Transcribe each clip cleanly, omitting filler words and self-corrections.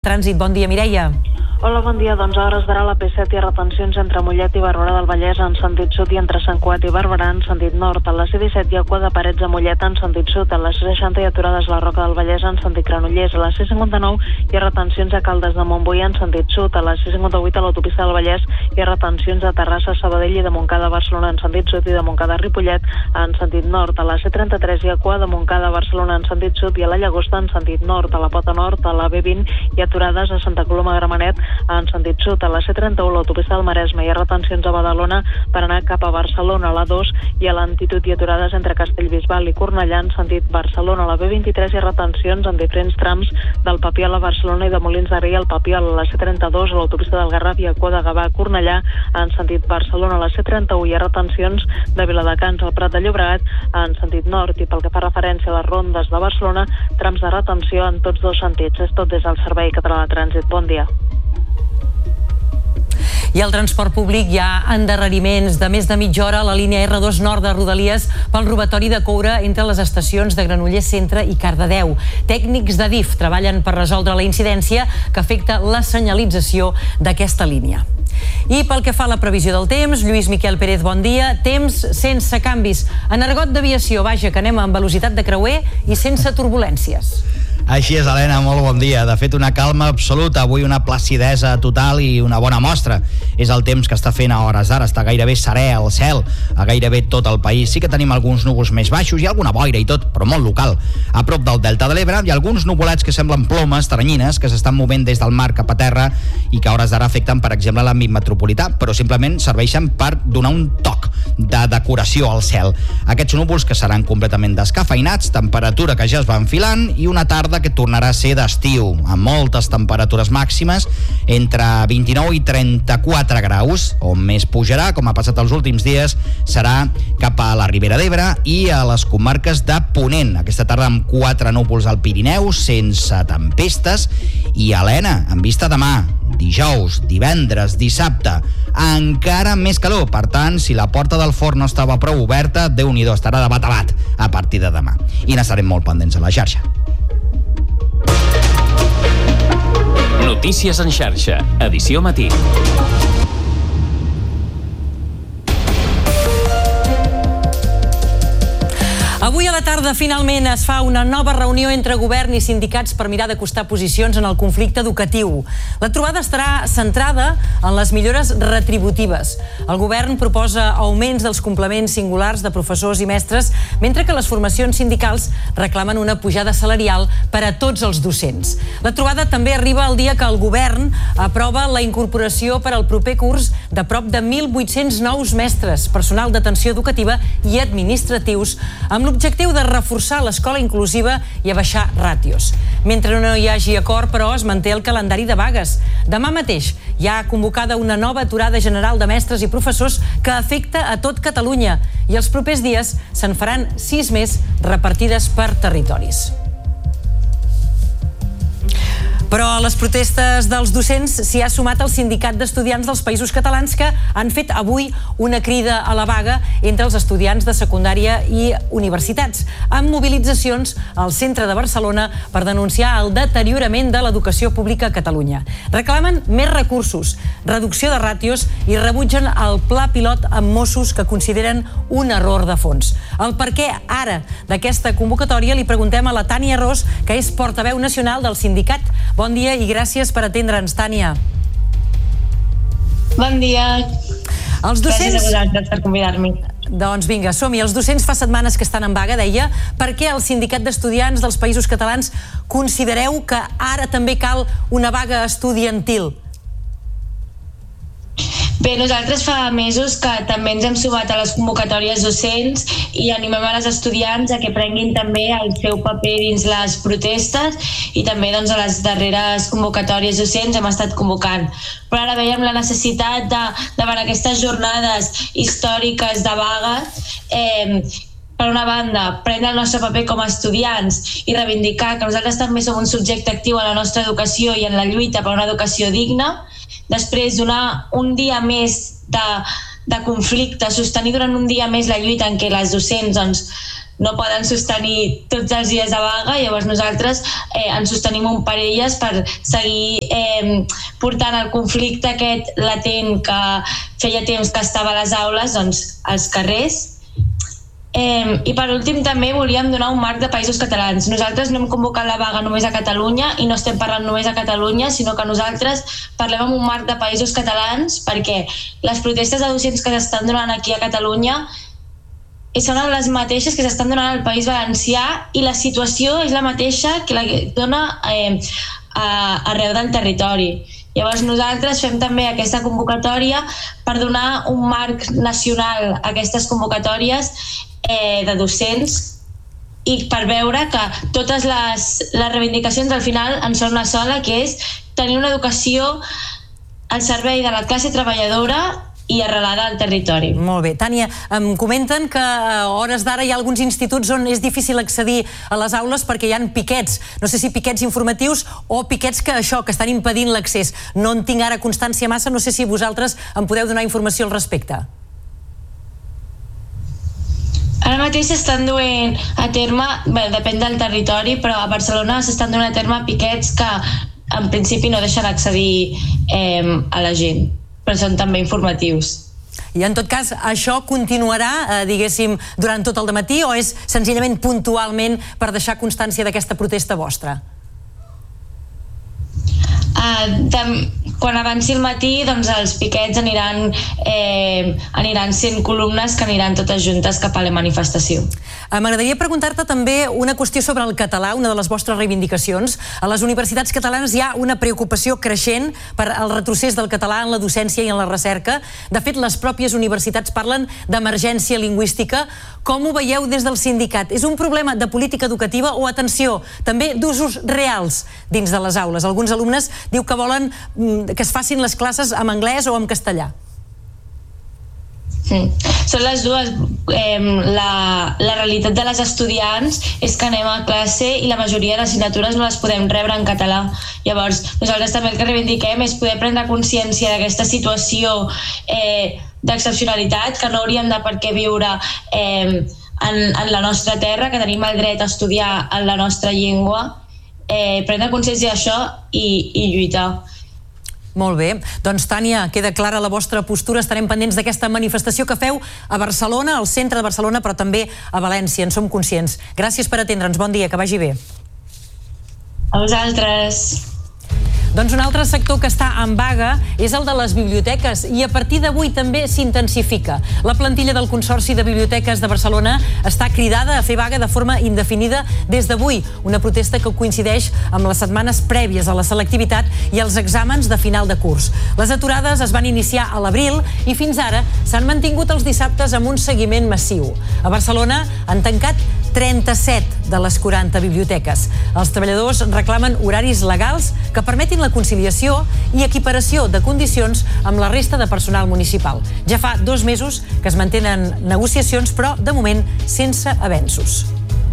Trànsit, bon dia, Mireia. Hola, bon dia. Doncs a hores d'ara la P7 hi ha retencions entre Mollet i Barberà del Vallès en sentit sud i entre Sant Cugat i Barberà en sentit nord. A la C-17 hi ha cua de Parets a Mollet en sentit sud. A la C-60 hi ha aturades a la Roca del Vallès en sentit Granollers. A la C-59 hi ha retencions a Caldes de Montbui en sentit sud. A la C-58 a l'autopista del Vallès hi ha retencions a Terrassa, Sabadell i de Montcada a Barcelona en sentit sud i de Montcada a Ripollet en sentit nord. A la C-33 hi ha cua de Montcada a Barcelona en sentit sud i a la Llagosta en sentit nord. A la Pota Nord, a la B20 hi ha aturades a Santa Coloma de Gramenet en sentit sud. A la C-31, l'autopista del Maresme, hi ha retencions a Badalona per anar cap a Barcelona. A la 2 i a l'Antitud hi ha aturades entre Castellbisbal i Cornellà en sentit Barcelona. A la B23 hi ha retencions en diferents trams del Papiol a Barcelona i de Molins de Rei al Papiol. A la C-32, a l'autopista del Garraf, hi ha cua de Gavà a Cornellà en sentit Barcelona. A la C-31 hi ha retencions de Viladecans al Prat de Llobregat en sentit nord i pel que fa referència a les rondes de Barcelona, trams de retenció en tots dos sentits. És tot des del Servei Català de Trànsit. Bon dia. I al transport públic hi ha endarreriments de més de mitja hora a la línia R2 nord de Rodalies pel robatori de coure entre les estacions de Granollers Centre i Cardedeu. Tècnics de DIF treballen per resoldre la incidència que afecta la senyalització d'aquesta línia. I pel que fa a la previsió del temps, Lluís Miquel Pérez, bon dia. Temps sense canvis. En argot d'aviació, vaja, que anem amb velocitat de creuer i sense turbulències. Així és, Helena, molt bon dia. De fet, una calma absoluta, avui una placidesa total i una bona mostra. És el temps que està fent a hores d'ara, està gairebé serè el cel, a gairebé tot el país. Sí que tenim alguns núvols més baixos i alguna boira i tot, però molt local. A prop del Delta de l'Ebre hi ha alguns nuvolets que semblen plomes, teranyines, que s'estan movent des del mar cap a terra i que a hores d'ara afecten, per exemple, l'àmbit metropolità, però simplement serveixen per donar un toc de decoració al cel. Aquests núvols que seran completament descafeinats, temperatura que ja es va enfilant i una tarda que tornarà a ser d'estiu, amb moltes temperatures màximes entre 29 i 34 graus. On més pujarà, com ha passat els últims dies, serà cap a la Ribera d'Ebre i a les comarques de Ponent. Aquesta tarda amb 4 núvols al Pirineu, sense tempestes, i Helena, en vista demà, dijous, divendres, dissabte, encara més calor. Per tant, si la porta del forn no estava prou oberta, Déu-n'hi-do, estarà de bat a bat a partir de demà. I n'estarem molt pendents a la xarxa. Notícies en xarxa, edició matí. Avui a la tarda finalment es fa una nova reunió entre govern i sindicats per mirar d'acostar posicions en el conflicte educatiu. La trobada estarà centrada en les millores retributives. El govern proposa augments dels complements singulars de professors i mestres, mentre que les formacions sindicals reclamen una pujada salarial per a tots els docents. La trobada també arriba el dia que el govern aprova la incorporació per al proper curs de prop de 1.800 nous mestres, personal d'atenció educativa i administratius, amb l'objectiu de reforçar l'escola inclusiva i abaixar ràtios. Mentre no hi hagi acord, però, es manté el calendari de vagues. Demà mateix hi ha convocada una nova aturada general de mestres i professors que afecta a tot Catalunya i els propers dies se'n faran 6 més repartides per territoris. Però a les protestes dels docents s'hi ha sumat el Sindicat d'Estudiants dels Països Catalans, que han fet avui una crida a la vaga entre els estudiants de secundària i universitats, amb mobilitzacions al centre de Barcelona per denunciar el deteriorament de l'educació pública a Catalunya. Reclamen més recursos, reducció de ràtios i rebutgen el pla pilot amb Mossos, que consideren un error de fons. El per què ara d'aquesta convocatòria li preguntem a la Tània Ros, que és portaveu nacional del sindicat. Bon dia i gràcies per atendre'ns, Tània. Bon dia. Els docents... Gràcies a vosaltres per convidar-me. Doncs vinga, som-hi. Els docents fa setmanes que estan en vaga, deia. Per què el Sindicat d'Estudiants dels Països Catalans considereu que ara també cal una vaga estudiantil? Bé, nosaltres fa mesos que també ens hem sumat a les convocatòries docents i animem a les estudiants a que prenguin també el seu paper dins les protestes i també a les darreres convocatòries docents hem estat convocant. Però ara veiem la necessitat davant aquestes jornades històriques de vaga, per una banda, prendre el nostre paper com a estudiants i reivindicar que nosaltres també som un subjecte actiu a la nostra educació i en la lluita per una educació digna. Després, donar un dia més de conflicte, sostenir durant un dia més la lluita en què les docents no poden sostenir tots els dies de vaga, llavors nosaltres ens sostenim en parelles per seguir portant el conflicte aquest latent que feia temps que estava a les aules, doncs, als carrers. I per últim també volíem donar un marc de països catalans. Nosaltres no hem convocat la vaga només a Catalunya i no estem parlant només a Catalunya, sinó que nosaltres parlem en un marc de països catalans perquè les protestes de docents que s'estan donant aquí a Catalunya són les mateixes que s'estan donant al País Valencià i la situació és la mateixa que la que dona arreu del territori. Llavors nosaltres fem també aquesta convocatòria per donar un marc nacional a aquestes convocatòries de docents i per veure que totes les reivindicacions al final en són una sola, que és tenir una educació al servei de la classe treballadora i arrelada al territori. Molt bé. Tània, em comenten que a hores d'ara hi ha alguns instituts on és difícil accedir a les aules perquè hi ha piquets. No sé si piquets informatius o piquets que estan impedint l'accés. No en tinc ara constància massa, no sé si vosaltres em podeu donar informació al respecte. Ara mateix s'estan duent a terme, depèn del territori, però a Barcelona s'estan duent a terme piquets que en principi no deixen accedir a la gent, però són també informatius. I en tot cas, això continuarà, diguéssim, durant tot el dematí o és senzillament puntualment per deixar constància d'aquesta protesta vostra? Quan avanci el matí, doncs els piquets aniran sent columnes que aniran totes juntes cap a la manifestació. M'agradaria preguntar-te també una qüestió sobre el català, una de les vostres reivindicacions. A les universitats catalanes hi ha una preocupació creixent per al retrocés del català en la docència i en la recerca. De fet, les pròpies universitats parlen d'emergència lingüística. Com ho veieu des del sindicat? És un problema de política educativa o, atenció, també d'usos reals dins de les aules? Alguns alumnes diu que volen que es facin les classes en anglès o en castellà. Són les dues. La realitat de les estudiants és que anem a classe i la majoria de les assignatures no les podem rebre en català. Llavors, nosaltres també el que reivindiquem és poder prendre consciència d'aquesta situació d'excepcionalitat, que no hauríem de per què viure en la nostra terra, que tenim el dret a estudiar en la nostra llengua, prendre consciència d'això i lluitar. Molt bé. Doncs, Tània, queda clara la vostra postura. Estarem pendents d'aquesta manifestació que feu a Barcelona, al centre de Barcelona, però també a València. En som conscients. Gràcies per atendre'ns. Bon dia, que vagi bé. A vosaltres. Doncs un altre sector que està en vaga és el de les biblioteques i a partir d'avui també s'intensifica. La plantilla del Consorci de Biblioteques de Barcelona està cridada a fer vaga de forma indefinida des d'avui, una protesta que coincideix amb les setmanes prèvies a la selectivitat i els exàmens de final de curs. Les aturades es van iniciar a l'abril i fins ara s'han mantingut els dissabtes amb un seguiment massiu. A Barcelona han tancat 37 de les 40 biblioteques. Els treballadors reclamen horaris legals que permetin la conciliació i equiparació de condicions amb la resta de personal municipal. Ja fa 2 mesos que es mantenen negociacions, però de moment sense avenços.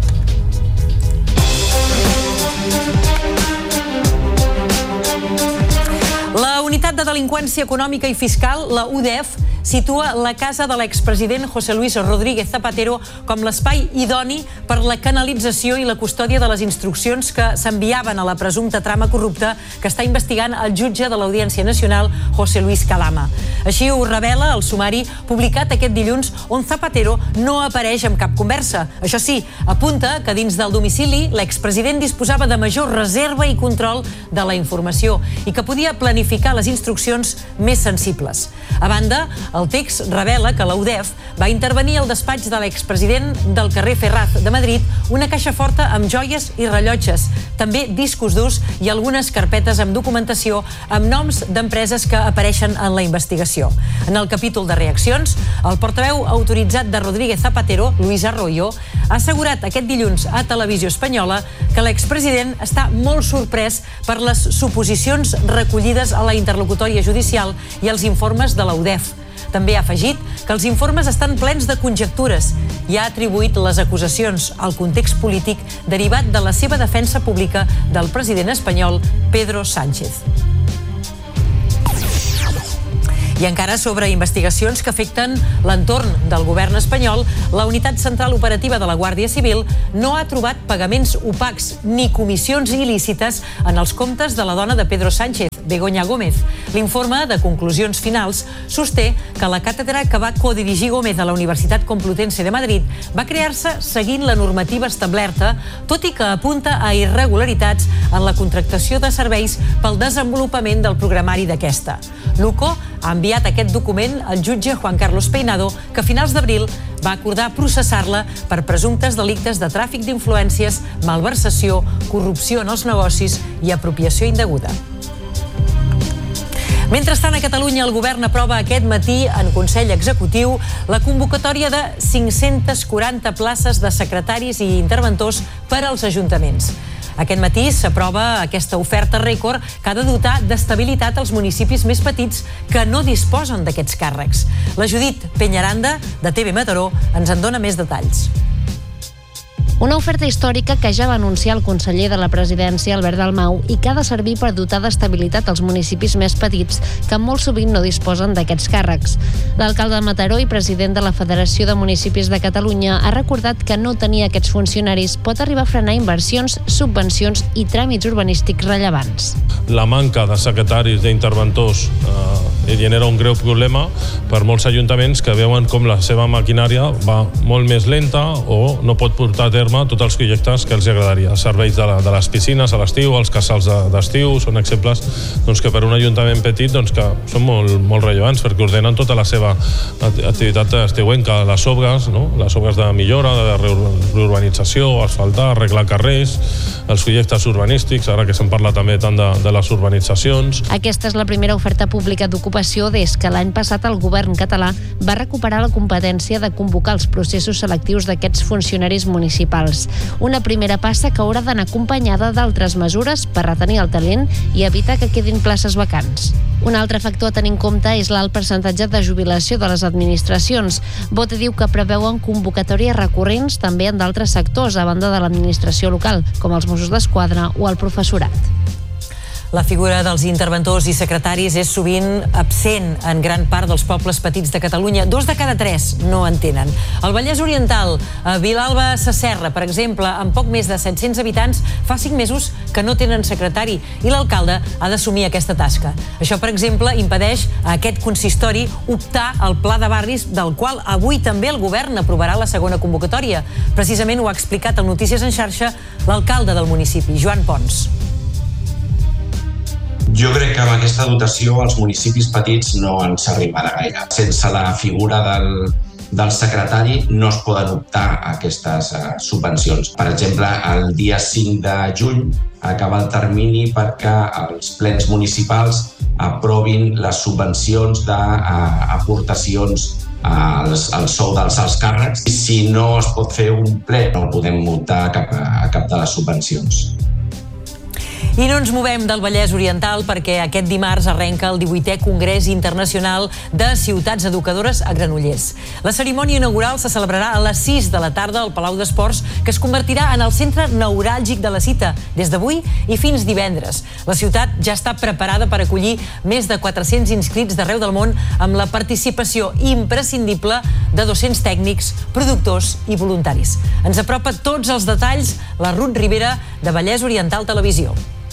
La Unitat de Delinqüència Econòmica i Fiscal, la UDEF, situa la casa de l'expresident José Luis Rodríguez Zapatero com l'espai idoni per la canalització i la custòdia de les instruccions que s'enviaven a la presumpta trama corrupta que està investigant el jutge de l'Audiència Nacional, José Luis Calama. Així ho revela el sumari publicat aquest dilluns, on Zapatero no apareix en cap conversa. Això sí, apunta que dins del domicili l'expresident disposava de major reserva i control de la informació i que podia planificar les instruccions més sensibles. A banda, el text revela que la UDEF va intervenir al despatx de l'expresident del carrer Ferraz de Madrid una caixa forta amb joies i rellotges, també discos durs i algunes carpetes amb documentació amb noms d'empreses que apareixen en la investigació. En el capítol de reaccions, el portaveu autoritzat de Rodríguez Zapatero, Luis Arroyo, ha assegurat aquest dilluns a Televisió Espanyola que l'expresident està molt sorprès per les suposicions recollides a la interlocutòria judicial i els informes de la UDEF. També ha afegit que els informes estan plens de conjectures i ha atribuït les acusacions al context polític derivat de la seva defensa pública del president espanyol Pedro Sánchez. I encara sobre investigacions que afecten l'entorn del govern espanyol, la Unitat Central Operativa de la Guàrdia Civil no ha trobat pagaments opacs ni comissions il·lícites en els comptes de la dona de Pedro Sánchez, Begoña Gómez. L'informe de conclusions finals sosté que la càtedra que va codirigir Gómez a la Universitat Complutense de Madrid va crear-se seguint la normativa establerta, tot i que apunta a irregularitats en la contractació de serveis pel desenvolupament del programari d'aquesta. L'UCO ha enviat aquest document al jutge Juan Carlos Peinado, que a finals d'abril va acordar processar-la per presumptes delictes de tràfic d'influències, malversació, corrupció en els negocis i apropiació indeguda. Mentrestant, a Catalunya, el govern aprova aquest matí en Consell Executiu la convocatòria de 540 places de secretaris i interventors per als ajuntaments. Aquest matí s'aprova aquesta oferta rècord que ha de dotar d'estabilitat als municipis més petits que no disposen d'aquests càrrecs. La Judit Peñaranda, de TV Mataró, ens en dona més detalls. Una oferta històrica que ja va anunciar el conseller de la presidència, Albert Dalmau, i que ha de servir per dotar d'estabilitat als municipis més petits que molt sovint no disposen d'aquests càrrecs. L'alcalde de Mataró i president de la Federació de Municipis de Catalunya ha recordat que no tenir aquests funcionaris pot arribar a frenar inversions, subvencions i tràmits urbanístics rellevants. La manca de secretaris, d'interventors, genera un greu problema per molts ajuntaments que veuen com la seva maquinària va molt més lenta o no pot portar a terme tots els projectes que els agradaria. Serveis de les piscines a l'estiu, els casals d'estiu, són exemples que per un ajuntament petit que són molt rellevants perquè ordenen tota la seva activitat estiuenca, les obres de millora, de reurbanització, asfaltar, arreglar carrers, els projectes urbanístics, ara que se'n parla també tant de les urbanitzacions. Aquesta és la primera oferta pública d'ocupació des que l'any passat el govern català va recuperar la competència de convocar els processos selectius d'aquests funcionaris municipals. Una primera passa que haurà d'anar acompanyada d'altres mesures per retenir el talent i evitar que quedin places vacants. Un altre factor a tenir en compte és l'alt percentatge de jubilació de les administracions. Bote diu que preveuen convocatòries recurrents també en d'altres sectors, a banda de l'administració local, com els Mossos d'Esquadra o el professorat. La figura dels interventors i secretaris és sovint absent en gran part dels pobles petits de Catalunya. 2 de cada 3 no en tenen. Al Vallès Oriental, a Vilalba Sasserra, per exemple, amb poc més de 700 habitants, fa 5 mesos que no tenen secretari i l'alcalde ha d'assumir aquesta tasca. Això, per exemple, impedeix a aquest consistori optar al pla de barris, del qual avui també el govern aprovarà la segona convocatòria. Precisament ho ha explicat al Notícies en Xarxa l'alcalde del municipi, Joan Pons. Jo crec que amb aquesta dotació els municipis petits no ens arribarà gaire. Sense la figura del secretari no es poden optar a aquestes subvencions. Per exemple, el dia 5 de juny acaba el termini perquè els plens municipals aprovin les subvencions d'aportacions al sou dels alts càrrecs. Si no es pot fer un ple, no podem optar a cap de les subvencions. I no ens movem del Vallès Oriental perquè aquest dimarts arrenca el 18è Congrés Internacional de Ciutats Educadores a Granollers. La cerimònia inaugural se celebrarà a les 6 de la tarda al Palau d'Esports, que es convertirà en el centre neuràlgic de la cita, des d'avui i fins divendres. La ciutat ja està preparada per acollir més de 400 inscrits d'arreu del món, amb la participació imprescindible de 200 tècnics, productors i voluntaris. Ens apropa tots els detalls la Ruth Rivera, de Vallès Oriental Televisió.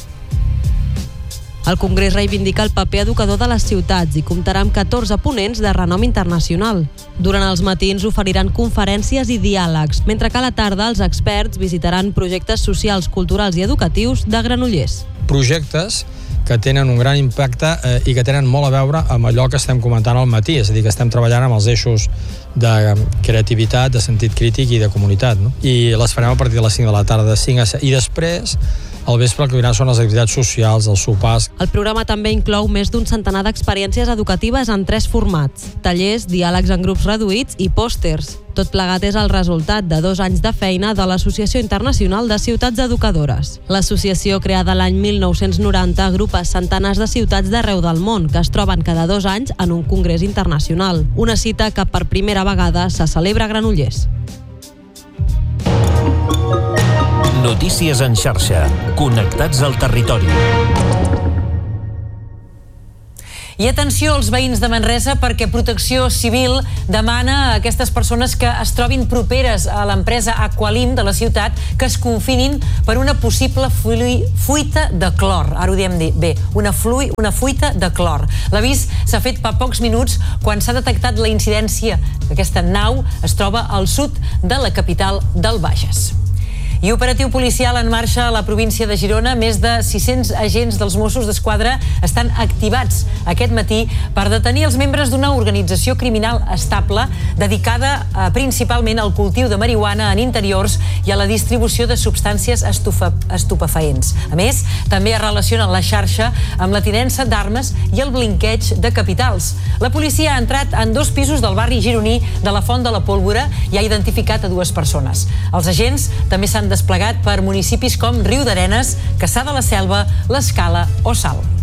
El Congrés reivindica el paper educador de les ciutats i comptarà amb 14 ponents de renom internacional. Durant els matins oferiran conferències i diàlegs, mentre que a la tarda els experts visitaran projectes socials, culturals i educatius de Granollers. Projectes que tenen un gran impacte i que tenen molt a veure amb allò que estem comentant al matí, és a dir, que estem treballant amb els eixos de creativitat, de sentit crític i de comunitat, no? I les farem a partir de les 5 de la tarda, de 5 a 7. I després, al vespre, el que vindran són les activitats socials, els sopars. El programa també inclou més d'un centenar d'experiències educatives en 3 formats: tallers, diàlegs en grups reduïts i pòsters. Tot plegat és el resultat de 2 anys de feina de l'Associació Internacional de Ciutats Educadores. L'associació, creada l'any 1990, agrupa centenars de ciutats d'arreu del món que es troben cada 2 anys en un congrés internacional. Una cita que per primera vegada se celebra a Granollers. Notícies en xarxa. Connectats al territori. I atenció als veïns de Manresa perquè Protecció Civil demana a aquestes persones que es trobin properes a l'empresa Aqualim de la ciutat que es confinin per una possible fuita de clor. Ara ho diem bé, una fuita de clor. L'avís s'ha fet fa pocs minuts quan s'ha detectat la incidència que aquesta nau es troba al sud de la capital del Bages. I operatiu policial en marxa a la província de Girona. Més de 600 agents dels Mossos d'Esquadra estan activats aquest matí per detenir els membres d'una organització criminal estable dedicada principalment al cultiu de marihuana en interiors i a la distribució de substàncies estupefaents. A més, també es relaciona la xarxa amb la tinença d'armes i el blinqueig de capitals. La policia ha entrat en 2 pisos del barri gironí de la Font de la Pólvora i ha identificat a 2 persones. Els agents també s'han desplegat per municipis com Riudarenes, Cassà de la Selva, l'Escala o Salt.